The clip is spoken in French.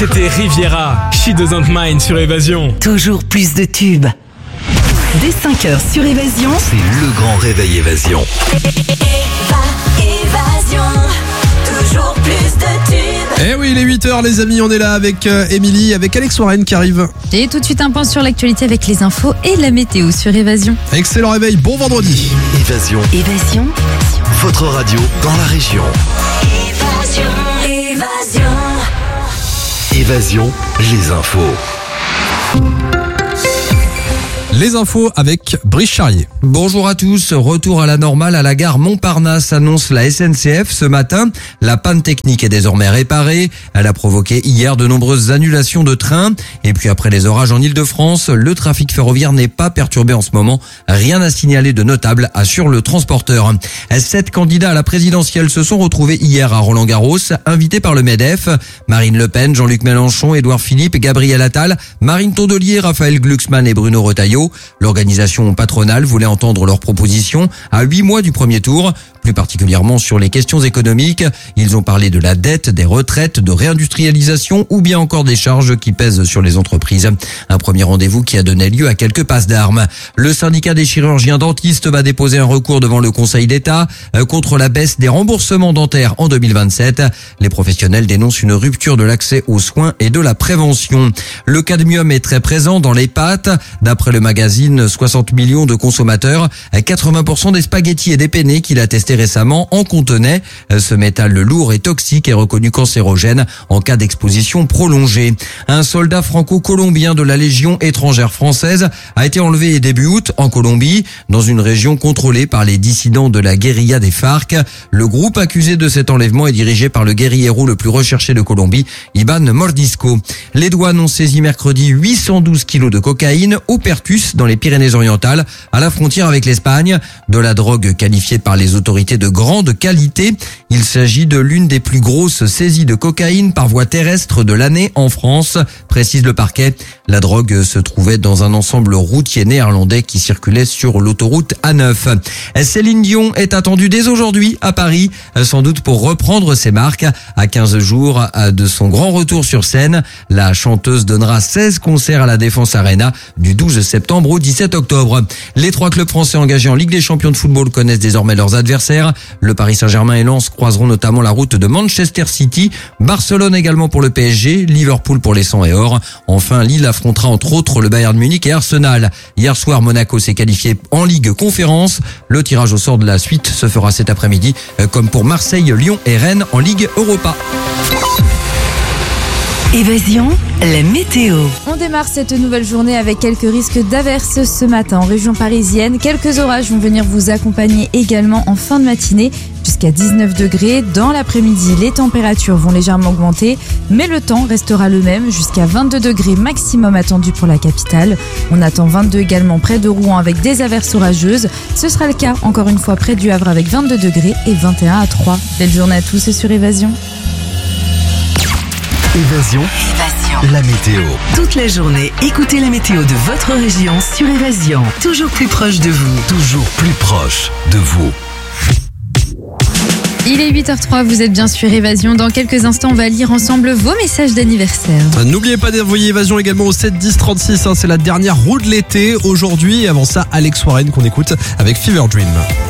C'était Riviera, She Doesn't Mind sur Évasion. Toujours plus de tubes. Dès 5h sur Évasion, C'est le grand réveil Évasion. Évasion, toujours plus de tubes. Eh oui, il est 8h les amis, on est là avec Émilie, avec Alex Warren qui arrive. Et tout de suite un point sur l'actualité avec les infos et la météo sur Évasion. Excellent réveil, bon vendredi. Évasion, Évasion, votre radio dans la région. Évasion, évasion. Évasion, les infos. Les infos avec Brice Charrier. Bonjour à tous, retour à la normale à la gare Montparnasse, annonce la SNCF ce matin. La panne technique est désormais réparée. Elle a provoqué hier de nombreuses annulations de trains. Et puis après les orages en Ile-de-France, le trafic ferroviaire n'est pas perturbé en ce moment. Rien à signaler de notable, assure le transporteur. 7 candidats à la présidentielle se sont retrouvés hier à Roland-Garros, invités par le MEDEF. Marine Le Pen, Jean-Luc Mélenchon, Édouard Philippe, Gabriel Attal, Marine Tondelier, Raphaël Glucksmann et Bruno Retailleau. L'organisation patronale voulait entendre leurs propositions à 8 mois du premier tour, plus particulièrement sur les questions économiques. Ils ont parlé de la dette, des retraites, de réindustrialisation ou bien encore des charges qui pèsent sur les entreprises. Un premier rendez-vous qui a donné lieu à quelques passes d'armes. Le syndicat des chirurgiens dentistes va déposer un recours devant le Conseil d'État contre la baisse des remboursements dentaires en 2027. Les professionnels dénoncent une rupture de l'accès aux soins et de la prévention. Le cadmium est très présent dans les pâtes. D'après le magazine 60 millions de consommateurs, 80% des spaghettis et des penne qu'il a testé récemment en contenaient. Ce métal lourd et toxique est reconnu cancérogène en cas d'exposition prolongée. Un soldat franco-colombien de la Légion étrangère française a été enlevé début août en Colombie, dans une région contrôlée par les dissidents de la guérilla des FARC. Le groupe accusé de cet enlèvement est dirigé par le guérillero le plus recherché de Colombie, Iban Mordisco. Les douanes ont saisi mercredi 812 kilos de cocaïne au Pertus dans les Pyrénées-Orientales, à la frontière avec l'Espagne. De la drogue qualifiée par les autorités de grande qualité. Il s'agit de l'une des plus grosses saisies de cocaïne par voie terrestre de l'année en France, précise le parquet. La drogue se trouvait dans un ensemble routier néerlandais qui circulait sur l'autoroute A9. Céline Dion est attendue dès aujourd'hui à Paris, sans doute pour reprendre ses marques. À 15 jours de son grand retour sur scène, la chanteuse donnera 16 concerts à la Défense Arena du 12 septembre au 17 octobre. Les 3 clubs français engagés en Ligue des Champions de football connaissent désormais leurs adversaires. Le Paris Saint-Germain et Lens croiseront notamment la route de Manchester City, Barcelone également pour le PSG, Liverpool pour les 100 et or. Enfin, Lille affrontera entre autres le Bayern Munich et Arsenal. Hier soir, Monaco s'est qualifié en Ligue Conférence. Le tirage au sort de la suite se fera cet après-midi, comme pour Marseille, Lyon et Rennes en Ligue Europa. Évasion, la météo. On démarre cette nouvelle journée avec quelques risques d'averses ce matin en région parisienne. Quelques orages vont venir vous accompagner également en fin de matinée jusqu'à 19 degrés. Dans l'après-midi, les températures vont légèrement augmenter, mais le temps restera le même jusqu'à 22 degrés maximum attendus pour la capitale. On attend 22 également près de Rouen avec des averses orageuses. Ce sera le cas encore une fois près du Havre avec 22 degrés et 21 à 3. Belle journée à tous sur Évasion. Évasion, la météo. Toute la journée, écoutez la météo de votre région sur Évasion. Toujours plus proche de vous. Toujours plus proche de vous. Il est 8h03, vous êtes bien sur Évasion. Dans quelques instants, on va lire ensemble vos messages d'anniversaire. N'oubliez pas d'envoyer Évasion également au 7 10 36. C'est la dernière roue de l'été aujourd'hui. Et avant ça, Alex Warren qu'on écoute avec Fever Dream.